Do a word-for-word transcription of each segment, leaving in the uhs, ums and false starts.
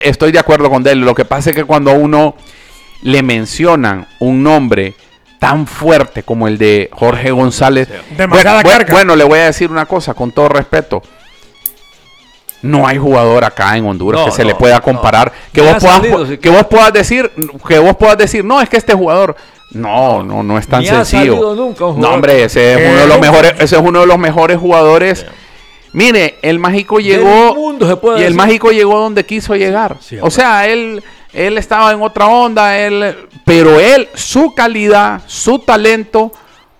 estoy de acuerdo con Delio. Lo que pasa es que cuando a uno le mencionan un nombre tan fuerte como el de Jorge González, demasiada bueno, carga. Bueno, le voy a decir una cosa, con todo respeto. No hay jugador acá en Honduras no, que se no, le pueda comparar, no. que, vos puedas, salido, sí que... que vos puedas decir, que vos puedas decir, no, es que este jugador, no, no, no es tan Ni sencillo. Nunca un no, hombre, ese es uno de los mejores, ese es uno de los mejores jugadores. Sí. Mire, el Mágico llegó mundo se puede y decir. el Mágico llegó donde quiso llegar. Sí, o sea, él, él estaba en otra onda, él, pero él, su calidad, su talento,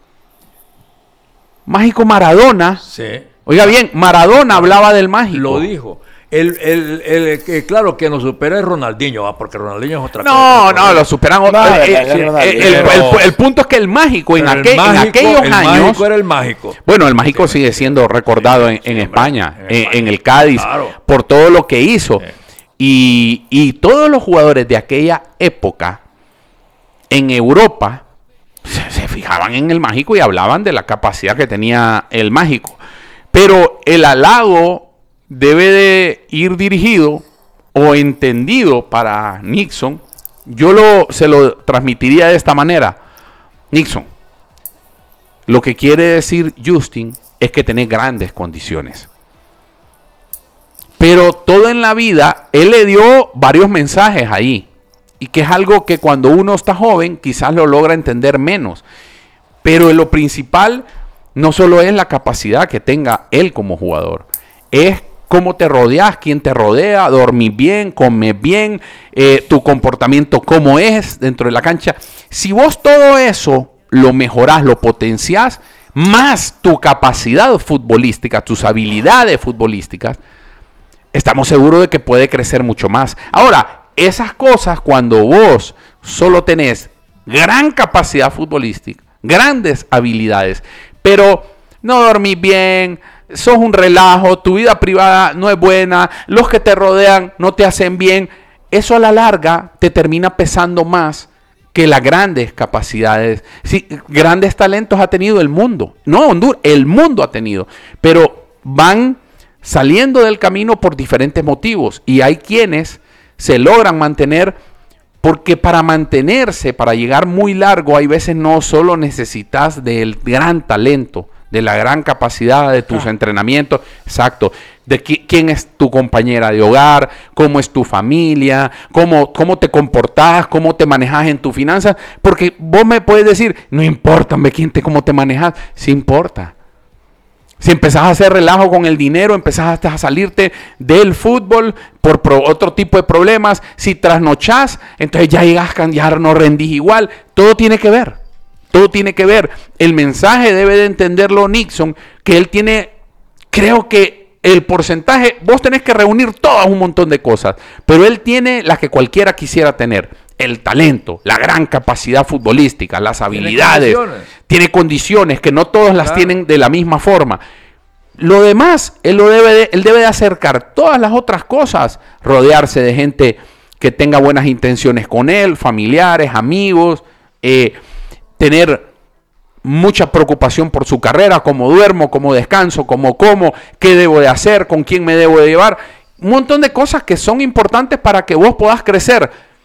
Mágico Maradona. Sí. Oiga bien, Maradona hablaba del Mágico. Lo dijo. El, el, el, el, el claro que nos supera es Ronaldinho, ¿va? Porque Ronaldinho es otra no, cosa. No, no, lo superan. No, el, el, el, el, el, el punto es que el Mágico, en, aquel, el mágico en aquellos el años. El Mágico era el Mágico. Bueno, el Mágico sí, sigue siendo recordado sí, en, en sí, España, en, en, en el Cádiz, claro. por todo lo que hizo. Sí. Y, y todos los jugadores de aquella época en Europa se, se fijaban en el Mágico y hablaban de la capacidad que tenía el Mágico. Pero el halago debe de ir dirigido o entendido para Nixon. Yo lo, se lo transmitiría de esta manera. Nixon, lo que quiere decir Justin es que tenés grandes condiciones. Pero todo en la vida, él le dio varios mensajes ahí. Y que es algo que cuando uno está joven quizás lo logra entender menos. Pero lo principal no solo es la capacidad que tenga él como jugador. Es cómo te rodeas, quién te rodea, dormir bien, comer bien, eh, tu comportamiento cómo es dentro de la cancha. Si vos todo eso lo mejorás, lo potenciás, más tu capacidad futbolística, tus habilidades futbolísticas, estamos seguros de que puede crecer mucho más. Ahora, esas cosas cuando vos solo tenés gran capacidad futbolística, grandes habilidades, pero no dormís bien, sos un relajo, tu vida privada no es buena, los que te rodean no te hacen bien, eso a la larga te termina pesando más que las grandes capacidades. Sí, grandes talentos ha tenido el mundo, no Honduras, el mundo ha tenido, pero van saliendo del camino por diferentes motivos y hay quienes se logran mantener porque para mantenerse, para llegar muy largo, hay veces no solo necesitas del gran talento, de la gran capacidad de tus ah. entrenamientos, exacto, de qui- quién es tu compañera de hogar, cómo es tu familia, cómo, cómo te comportás, cómo te manejas en tus finanzas, porque vos me puedes decir, no importa, hombre, quién te, cómo te manejas, sí importa. Si empezás a hacer relajo con el dinero, empezás a salirte del fútbol por pro, otro tipo de problemas, si trasnochás, entonces ya llegas, ya no rendís igual, todo tiene que ver. Todo tiene que ver. El mensaje debe de entenderlo Nixon, que él tiene, creo que el porcentaje, vos tenés que reunir todo un montón de cosas, pero él tiene las que cualquiera quisiera tener. El talento, la gran capacidad futbolística, las habilidades, tiene condiciones, tiene condiciones que no todos las claro. tienen de la misma forma. Lo demás, él, lo debe de, él debe de acercar todas las otras cosas, rodearse de gente que tenga buenas intenciones con él, familiares, amigos, eh, tener mucha preocupación por su carrera, cómo duermo, cómo descanso, cómo como, qué debo de hacer, con quién me debo de llevar. Un montón de cosas que son importantes para que vos podás crecer.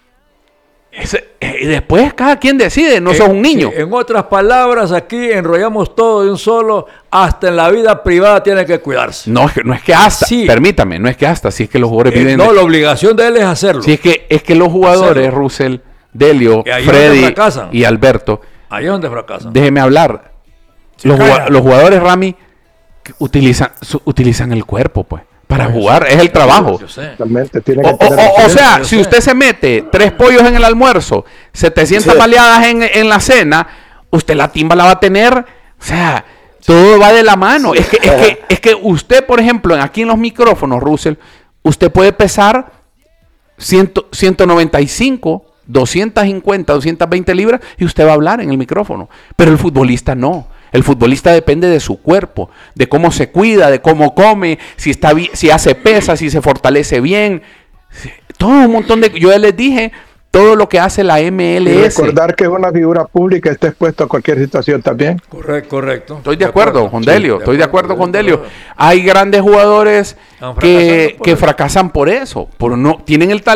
Y después cada quien decide, no en, sos un niño. Sí, en otras palabras, aquí enrollamos todo de un solo, hasta en la vida privada tiene que cuidarse. No, no es que hasta, sí. permítame, no es que hasta, si es que los jugadores eh, viven... No, de, la obligación de él es hacerlo. Si es que, es que los jugadores, hacerlo. Russell, Delio, Freddy y Alberto... Ahí es donde fracasan. Déjeme hablar. Los, los jugadores, Rami, utilizan, su, utilizan el cuerpo, pues. Para no, jugar, sé, es el trabajo. Yo sé. Tiene que o, o, o sea, si sé. usted se mete tres pollos en el almuerzo, setecientas sí. baleadas en, en la cena, usted la timba la va a tener. O sea, todo va de la mano. Sí. Es, que, es, que, es que usted, por ejemplo, aquí en los micrófonos, Russell, usted puede pesar ciento noventa y cinco, doscientas cincuenta, doscientas veinte libras y usted va a hablar en el micrófono. Pero el futbolista no. El futbolista depende de su cuerpo, de cómo se cuida, de cómo come, si está bien, si hace pesas, si se fortalece bien. Todo un montón de... Yo ya les dije, todo lo que hace la M L S. Y recordar que es una figura pública, está expuesto a cualquier situación también. Correcto, correcto. Estoy de, de acuerdo, acuerdo con Delio, sí, estoy de acuerdo, de acuerdo con Delio. Hay grandes jugadores que, que fracasan por eso, por no tienen el talento.